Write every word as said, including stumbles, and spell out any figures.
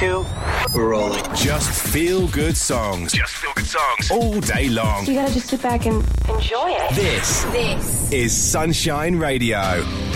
two, we're rolling. Just feel good songs. Just feel good songs. All day long. You gotta just sit back and enjoy it. This, This is Sunshine Radio.